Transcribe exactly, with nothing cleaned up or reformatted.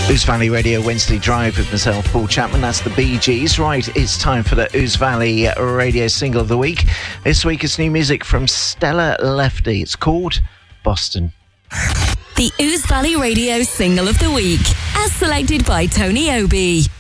Ouse Valley Radio Wednesday Drive with myself, Paul Chapman. That's the Bee Gees. Right, it's time for the Ouse Valley Radio Single of the Week. This week it's new music from Stella Lefty. It's called Boston. The Ouse Valley Radio Single of the Week, as selected by Tony Obi.